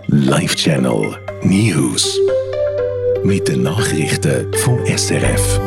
Live-Channel News. Mit den Nachrichten vom SRF.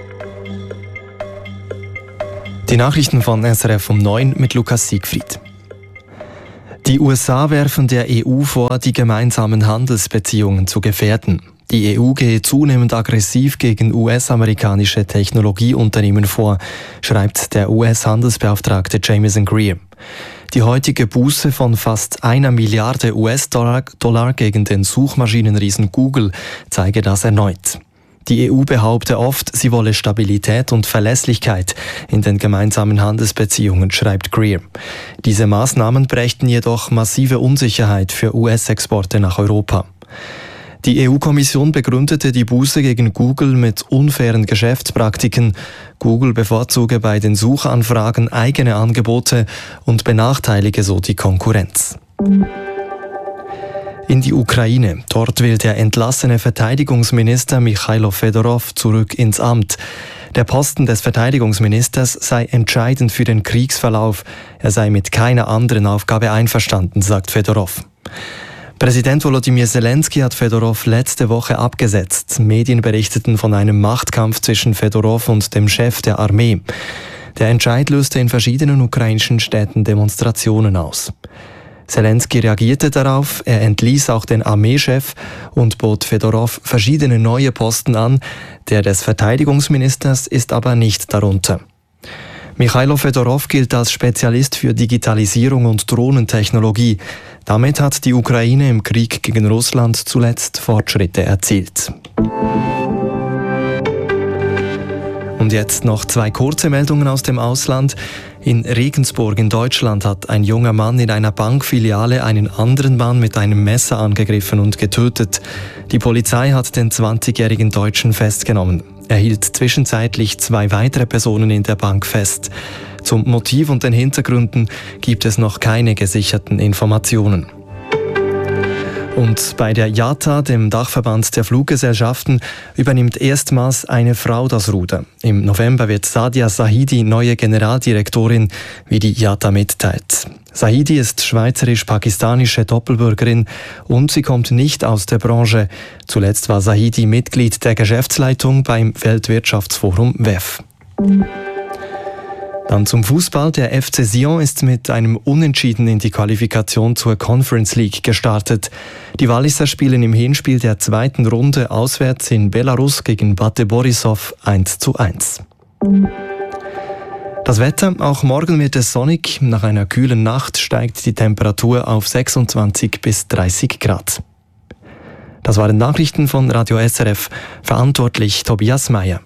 Die Nachrichten von SRF um 9 mit Lukas Siegfried. Die USA werfen der EU vor, die gemeinsamen Handelsbeziehungen zu gefährden. Die EU gehe zunehmend aggressiv gegen US-amerikanische Technologieunternehmen vor, schreibt der US-Handelsbeauftragte Jamieson Greer. Die heutige Buße von fast 1 Milliarde US-Dollar gegen den Suchmaschinenriesen Google zeige das erneut. Die EU behaupte oft, sie wolle Stabilität und Verlässlichkeit in den gemeinsamen Handelsbeziehungen, schreibt Greer. Diese Maßnahmen brächten jedoch massive Unsicherheit für US-Exporte nach Europa. Die EU-Kommission begründete die Buße gegen Google mit unfairen Geschäftspraktiken. Google bevorzuge bei den Suchanfragen eigene Angebote und benachteilige so die Konkurrenz. In die Ukraine. Dort will der entlassene Verteidigungsminister Michailo Fedorov zurück ins Amt. Der Posten des Verteidigungsministers sei entscheidend für den Kriegsverlauf. Er sei mit keiner anderen Aufgabe einverstanden, sagt Fedorov. Präsident Volodymyr Zelensky hat Fedorov letzte Woche abgesetzt. Medien berichteten von einem Machtkampf zwischen Fedorov und dem Chef der Armee. Der Entscheid löste in verschiedenen ukrainischen Städten Demonstrationen aus. Zelensky reagierte darauf, er entließ auch den Armeechef und bot Fedorov verschiedene neue Posten an. Der des Verteidigungsministers ist aber nicht darunter. Michailo Fedorov gilt als Spezialist für Digitalisierung und Drohnentechnologie. Damit hat die Ukraine im Krieg gegen Russland zuletzt Fortschritte erzielt. Und jetzt noch 2 kurze Meldungen aus dem Ausland. In Regensburg in Deutschland hat ein junger Mann in einer Bankfiliale einen anderen Mann mit einem Messer angegriffen und getötet. Die Polizei hat den 20-jährigen Deutschen festgenommen. Er hielt zwischenzeitlich 2 weitere Personen in der Bank fest. Zum Motiv und den Hintergründen gibt es noch keine gesicherten Informationen. Und bei der IATA, dem Dachverband der Fluggesellschaften, übernimmt erstmals eine Frau das Ruder. Im November wird Sadia Zahidi neue Generaldirektorin, wie die IATA mitteilt. Zahidi ist schweizerisch-pakistanische Doppelbürgerin und sie kommt nicht aus der Branche. Zuletzt war Zahidi Mitglied der Geschäftsleitung beim Weltwirtschaftsforum WEF. Dann zum Fußball. Der FC Sion ist mit einem Unentschieden in die Qualifikation zur Conference League gestartet. Die Walliser spielen im Hinspiel der 2. Runde auswärts in Belarus gegen Bate Borisov 1:1. Das Wetter, auch morgen wird es sonnig. Nach einer kühlen Nacht steigt die Temperatur auf 26 bis 30 Grad. Das waren Nachrichten von Radio SRF. Verantwortlich Tobias Meyer.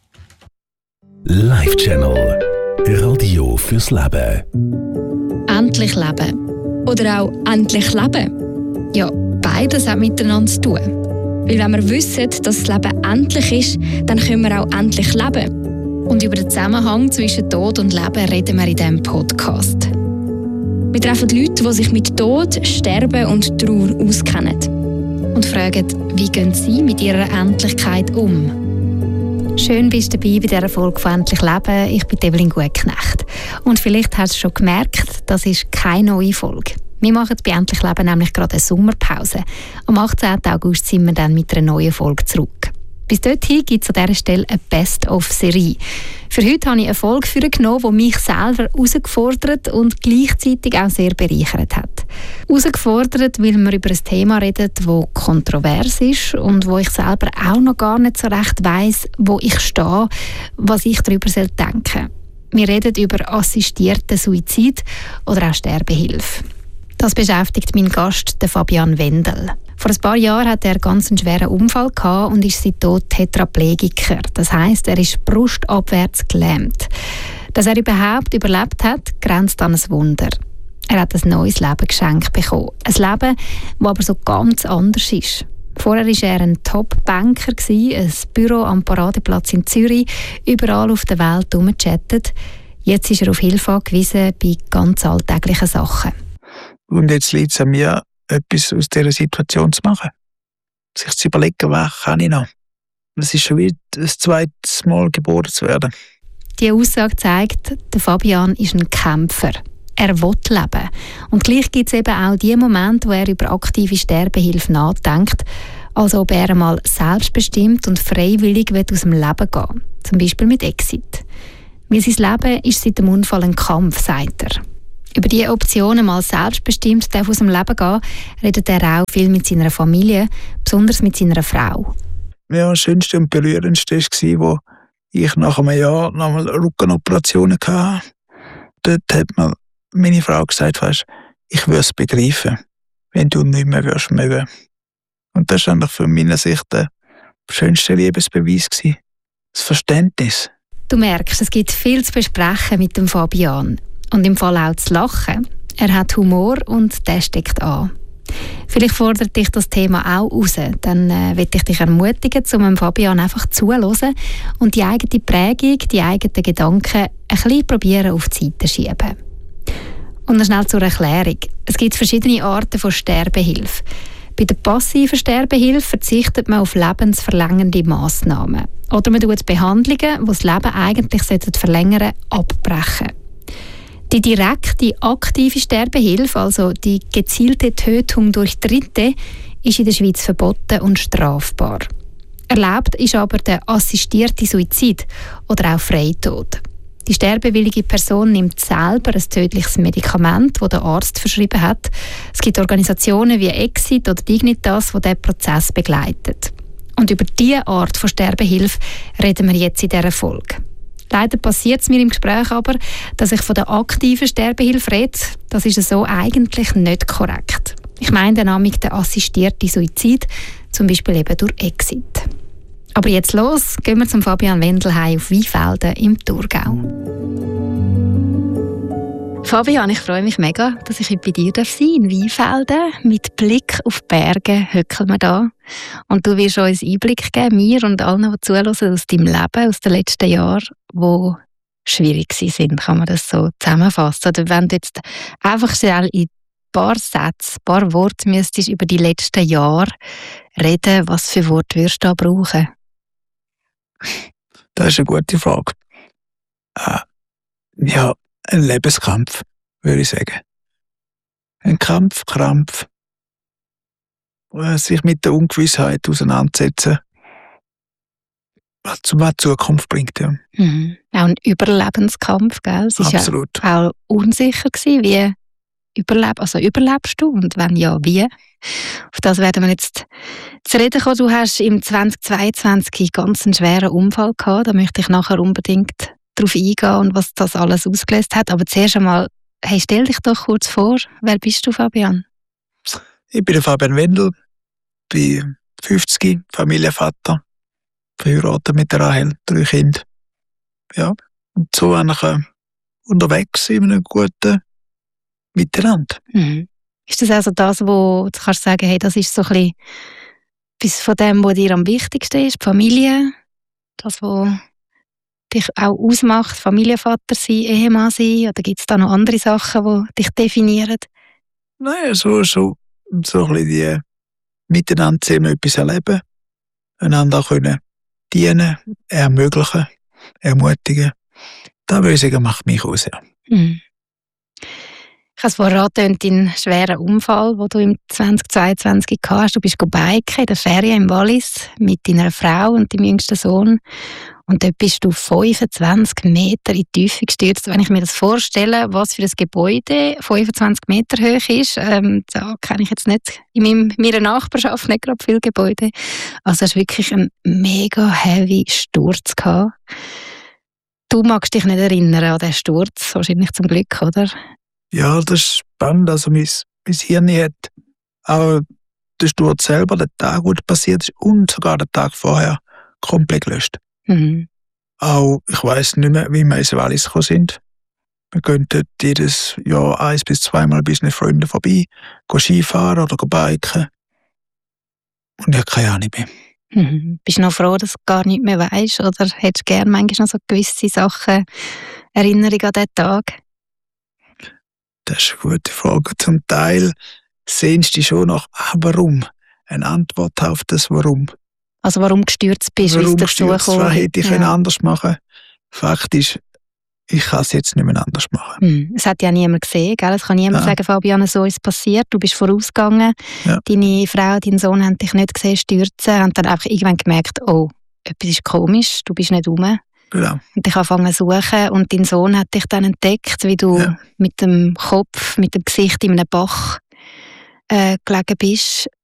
Live-Channel. Radio fürs Leben. Endlich leben. Oder auch endlich leben. Ja, beides hat miteinander zu tun. Weil wenn wir wissen, dass das Leben endlich ist, dann können wir auch endlich leben. Und über den Zusammenhang zwischen Tod und Leben reden wir in diesem Podcast. Wir treffen Leute, die sich mit Tod, Sterben und Trauer auskennen. Und fragen, wie gehen sie mit ihrer Endlichkeit um? Schön bist du dabei bei dieser Folge von «Endlich Leben». Ich bin Evelyn Gutknecht. Und vielleicht hast du schon gemerkt, das ist keine neue Folge. Wir machen bei «Endlich Leben» nämlich gerade eine Sommerpause. Am 18. August sind wir dann mit einer neuen Folge zurück. Bis dorthin gibt es an dieser Stelle eine Best-of-Serie. Für heute habe ich eine Folge vorgenommen, die mich selber herausgefordert und gleichzeitig auch sehr bereichert hat. Herausgefordert, weil wir über ein Thema reden, das kontrovers ist und wo ich selber auch noch gar nicht so recht weiss, wo ich stehe, was ich darüber denken soll. Wir reden über assistierten Suizid oder auch Sterbehilfe. Das beschäftigt meinen Gast, den Fabian Wendel. Vor ein paar Jahren hatte er ganz einen schweren Unfall gehabt und ist seitdem Tetraplegiker. Das heisst, er ist brustabwärts gelähmt. Dass er überhaupt überlebt hat, grenzt an ein Wunder. Er hat ein neues Leben geschenkt bekommen. Ein Leben, das aber so ganz anders ist. Vorher war er ein Top-Banker, ein Büro am Paradeplatz in Zürich, überall auf der Welt herumgechattet. Jetzt ist er auf Hilfe angewiesen bei ganz alltäglichen Sachen. Und jetzt liegt es an mir, etwas aus dieser Situation zu machen. Sich zu überlegen, was kann ich noch. Es ist schon wieder ein zweites Mal geboren zu werden. Die Aussage zeigt, der Fabian ist ein Kämpfer. Er will leben. Und gleich gibt es eben auch die Momente, wo er über aktive Sterbehilfe nachdenkt, also ob er einmal selbstbestimmt und freiwillig aus dem Leben gehen will. Zum Beispiel mit Exit. Weil sein Leben ist seit dem Unfall ein Kampf, sagt er. Über diese Optionen, mal selbstbestimmt aus dem Leben gehen, redet er auch viel mit seiner Familie, besonders mit seiner Frau. Ja, das Schönste und Berührendste war, wo ich nach einem Jahr nochmal Rückenoperationen hatte. Dort hat mir meine Frau gesagt, weißt, ich würde es begreifen, wenn du nicht mehr mögen würdest. Und das war eigentlich von meiner Sicht der schönste Liebesbeweis. Das Verständnis. Du merkst, es gibt viel zu besprechen mit dem Fabian. Und im Fall auch zu lachen. Er hat Humor und der steckt an. Vielleicht fordert dich das Thema auch raus. Dann will ich dich ermutigen, um Fabian einfach zuzuhören und die eigene Prägung, die eigenen Gedanken ein bisschen probieren auf die Seite schieben. Und dann schnell zur Erklärung. Es gibt verschiedene Arten von Sterbehilfe. Bei der passiven Sterbehilfe verzichtet man auf lebensverlängernde Massnahmen. Oder man tut Behandlungen, die das Leben eigentlich verlängern sollten, abbrechen. Die direkte, aktive Sterbehilfe, also die gezielte Tötung durch Dritte, ist in der Schweiz verboten und strafbar. Erlaubt ist aber der assistierte Suizid oder auch Freitod. Die sterbewillige Person nimmt selber ein tödliches Medikament, das der Arzt verschrieben hat. Es gibt Organisationen wie Exit oder Dignitas, die diesen Prozess begleiten. Und über diese Art von Sterbehilfe reden wir jetzt in dieser Folge. Leider passiert es mir im Gespräch aber, dass ich von der aktiven Sterbehilfe rede. Das ist so eigentlich nicht korrekt. Ich meine nämlich den assistierten Suizid, zum Beispiel eben durch Exit. Aber jetzt los, gehen wir zum Fabian Wendelheim auf Weinfelden im Thurgau. Fabian, ich freue mich mega, dass ich heute bei dir sein darf, in Weinfelden. Mit Blick auf die Berge hückeln wir da. Und du wirst uns Einblick geben, mir und allen, die zuhören, aus deinem Leben, aus den letzten Jahren, die schwierig sind. Kann man das so zusammenfassen? Oder wenn du jetzt einfach schnell in ein paar Sätze, ein paar Worte müsstest über die letzten Jahre reden, was für Worte würdest du da brauchen? Das ist eine gute Frage. Ja, ein Lebenskampf, würde ich sagen. Ein Krampf. Sich mit der Ungewissheit auseinandersetzen, was die Zukunft bringt. Ja. Mhm. Auch ein Überlebenskampf, gell? Es war Absolut. Ja auch unsicher gewesen, wie überlebst du und wenn ja, wie? Auf das werden wir jetzt zu reden kommen. Du hast im 2022 ganz einen schweren Unfall gehabt. Da möchte ich nachher unbedingt darauf eingehen und was das alles ausgelöst hat. Aber zuerst einmal, hey, stell dich doch kurz vor. Wer bist du, Fabian? Ich bin der Fabian Wendel, bin 50, Familienvater, verheiratet mit der Rahel, 3 Kinder. Ja, und so eigentlich unterwegs in einem guten Miteinander. Mhm. Ist das also das, wo du kannst sagen, hey, das ist so ein bisschen von dem, was dir am wichtigsten ist, die Familie, das, was dich auch ausmacht, Familienvater sein, Ehemann sein, oder gibt es da noch andere Sachen, die dich definieren? Nein, so ein bisschen die miteinander zusammen etwas erleben, einander können dienen, ermöglichen, ermutigen. Das würde ich sagen, macht mich aus. Ja. Mhm. Ich habe es vorher angetönt, deinen schweren Unfall, den du im 2022 gehabt hast. Du bist biken in der Ferien im Wallis mit deiner Frau und deinem jüngsten Sohn. Und dort bist du 25 Meter in die Tiefe gestürzt. Wenn ich mir das vorstelle, was für ein Gebäude 25 Meter hoch ist, da kenne ich jetzt nicht in meiner Nachbarschaft nicht gerade viele Gebäude. Also du hast wirklich einen mega heavy Sturz gehabt. Du magst dich nicht erinnern an diesen Sturz, wahrscheinlich zum Glück, oder? Ja, das ist spannend. Also mein Hirn hat auch den Sturz selber, den Tag, wo das passiert ist, und sogar den Tag vorher komplett gelöscht. Mhm. Auch, ich weiss nicht mehr, wie wir ins Wallis gekommen sind. Wir gehen dort jedes Jahr 1 bis 2 Mal bei unseren Freunden vorbei, gehen Skifahren oder biken. Und ich habe keine Ahnung mehr. Mhm. Bist du noch froh, dass du gar nicht mehr weisst? Oder hättest du gerne manchmal noch so gewisse Sachen, Erinnerung an diesen Tag? Das ist eine gute Frage. Zum Teil sehnst du dich schon nach warum. Eine Antwort auf das Warum. Also warum gestürzt bist, wie es dazu Was gekommen? hätte ich anders machen können? Fakt ist, ich kann es jetzt nicht mehr anders machen. Es hat ja niemand gesehen, gell? Es kann niemand sagen, Fabian, so ist es passiert, du bist vorausgegangen, deine Frau, dein Sohn haben dich nicht gesehen stürzen, haben dann einfach irgendwann gemerkt, oh, etwas ist komisch, du bist nicht rum. Genau. Und ich angefangen zu suchen und dein Sohn hat dich dann entdeckt, wie du mit dem Kopf, mit dem Gesicht in einem Bach gelegen bist.